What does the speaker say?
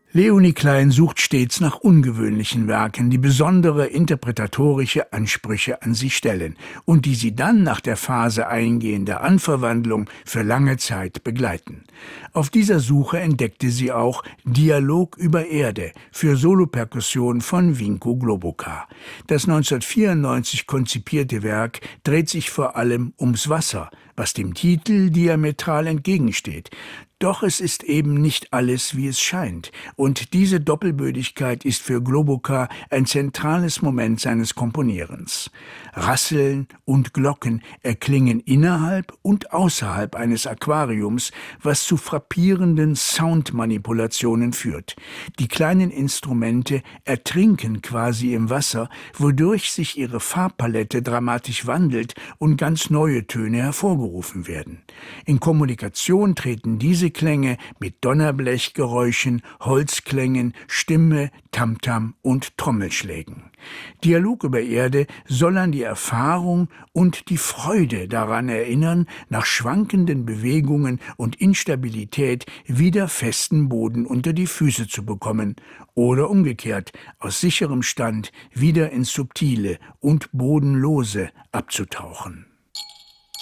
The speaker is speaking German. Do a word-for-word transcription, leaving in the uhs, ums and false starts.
Leonie Klein sucht stets nach ungewöhnlichen Werken, die besondere interpretatorische Ansprüche an sie stellen und die sie dann nach der Phase eingehender Anverwandlung für lange Zeit begleiten. Auf dieser Suche entdeckte sie auch Dialog über Erde für Soloperkussion von Vinko Globokar. Das neunzehnhundertvierundneunzig konzipierte Werk dreht sich vor allem ums Wasser, was dem Titel diametral entgegensteht. Doch es ist eben nicht alles, wie es scheint. Und diese Doppelbödigkeit ist für Globokar ein zentrales Moment seines Komponierens. Rasseln und Glocken erklingen innerhalb und außerhalb eines Aquariums, was zu frappierenden Soundmanipulationen führt. Die kleinen Instrumente ertrinken quasi im Wasser, wodurch sich ihre Farbpalette dramatisch wandelt und ganz neue Töne hervorgerufen werden. In Kommunikation treten diese Klänge mit Donnerblechgeräuschen, Holzklängen, Stimme, Tamtam und Trommelschlägen. Dialog über Erde soll an die Erfahrung und die Freude daran erinnern, nach schwankenden Bewegungen und Instabilität wieder festen Boden unter die Füße zu bekommen oder umgekehrt aus sicherem Stand wieder ins Subtile und Bodenlose abzutauchen.